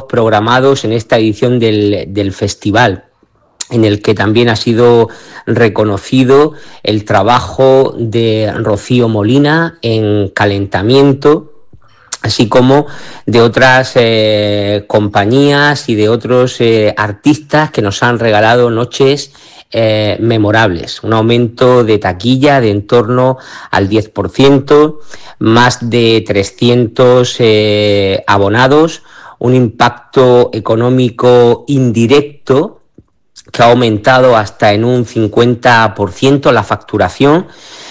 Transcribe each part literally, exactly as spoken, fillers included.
programados en esta edición del, del festival, en el que también ha sido reconocido el trabajo de Rocío Molina en calentamiento, así como de otras eh, compañías y de otros eh, artistas que nos han regalado noches eh, memorables. Un aumento de taquilla de en torno al diez por ciento, más de trescientos eh, abonados, un impacto económico indirecto que ha aumentado hasta en un cincuenta por ciento la facturación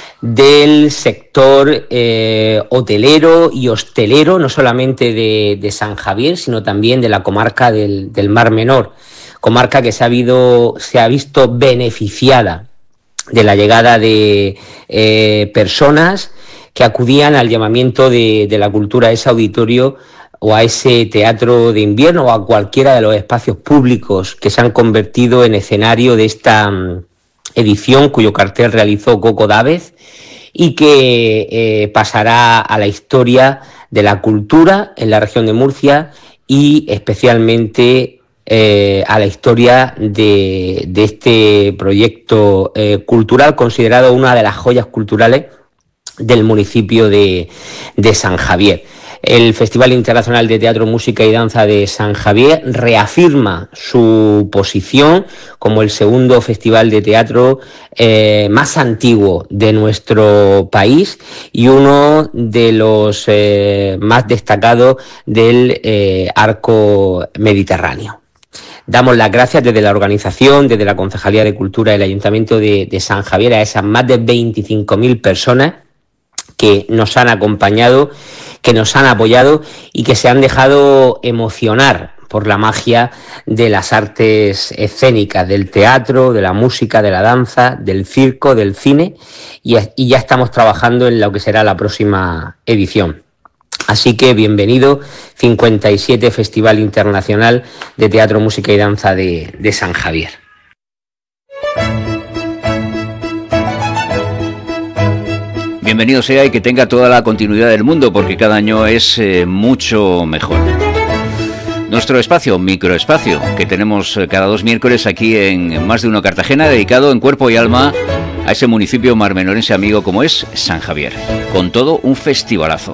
del sector eh, hotelero y hostelero, no solamente de, de San Javier, sino también de la comarca del, del Mar Menor, comarca que se ha, habido, se ha visto beneficiada de la llegada de eh, personas que acudían al llamamiento de, de la cultura, a ese auditorio o a ese teatro de invierno o a cualquiera de los espacios públicos que se han convertido en escenario de esta um, edición, cuyo cartel realizó Coco Dávez y que eh, pasará a la historia de la cultura en la región de Murcia y especialmente eh, a la historia de, de este proyecto eh, cultural, considerado una de las joyas culturales del municipio de, de San Javier. El Festival Internacional de Teatro, Música y Danza de San Javier reafirma su posición como el segundo festival de teatro eh, más antiguo de nuestro país y uno de los eh, más destacados del eh, arco mediterráneo. Damos las gracias desde la organización, desde la Concejalía de Cultura del Ayuntamiento de, de San Javier a esas más de veinticinco mil personas que nos han acompañado, que nos han apoyado y que se han dejado emocionar por la magia de las artes escénicas, del teatro, de la música, de la danza, del circo, del cine, y, y ya estamos trabajando en lo que será la próxima edición. Así que bienvenido, cincuenta y siete Festival Internacional de Teatro, Música y Danza de, de San Javier. Bienvenido sea y que tenga toda la continuidad del mundo, porque cada año es eh, mucho mejor. Nuestro espacio, microespacio, que tenemos cada dos miércoles aquí en Más de Uno Cartagena, dedicado en cuerpo y alma a ese municipio marmenorense amigo como es San Javier, con todo un festivalazo.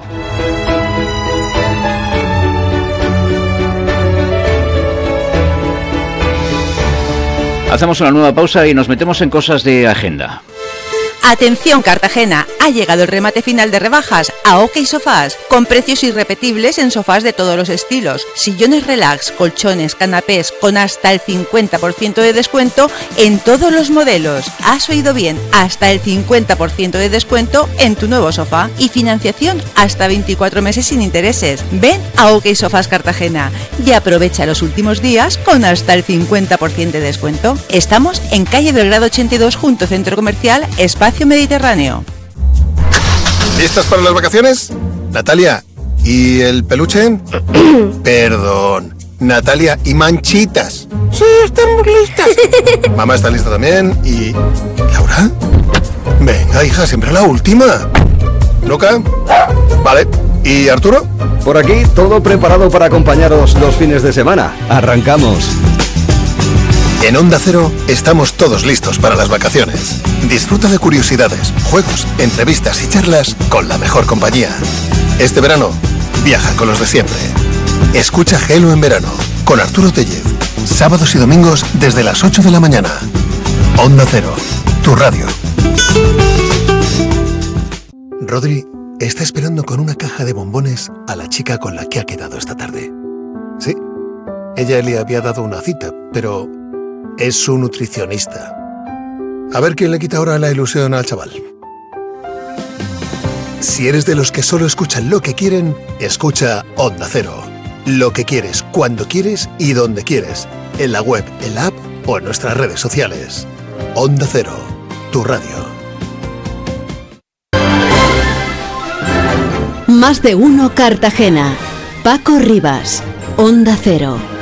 Hacemos una nueva pausa y nos metemos en cosas de agenda. Atención Cartagena, ha llegado el remate final de rebajas a OK Sofás, con precios irrepetibles en sofás de todos los estilos, sillones relax, colchones, canapés, con hasta el cincuenta por ciento de descuento en todos los modelos. Has oído bien, hasta el cincuenta por ciento de descuento en tu nuevo sofá y financiación hasta veinticuatro meses sin intereses. Ven a OK Sofás Cartagena y aprovecha los últimos días con hasta el cincuenta por ciento de descuento. Estamos en calle Belgrado ochenta y dos, junto Centro Comercial Espacio Mediterráneo. ¿Listas para las vacaciones? Natalia, ¿y el peluche? Perdón, Natalia, ¿y Manchitas? Sí, estamos listas. Mamá está lista también. ¿Y Laura? Venga, hija, siempre la última. ¿Luca? Vale. ¿Y Arturo? Por aquí, todo preparado para acompañaros los fines de semana. Arrancamos. En Onda Cero estamos todos listos para las vacaciones. Disfruta de curiosidades, juegos, entrevistas y charlas con la mejor compañía. Este verano, viaja con los de siempre. Escucha Gelo en verano con Arturo Tellez. Sábados y domingos desde las ocho de la mañana. Onda Cero, tu radio. Rodri está esperando con una caja de bombones a la chica con la que ha quedado esta tarde. Sí, ella le había dado una cita, pero es su nutricionista. A ver quién le quita ahora la ilusión al chaval. Si eres de los que solo escuchan lo que quieren, escucha Onda Cero. Lo que quieres, cuando quieres y donde quieres. En la web, en la app o en nuestras redes sociales. Onda Cero, tu radio. Más de Uno Cartagena. Paco Rivas, Onda Cero.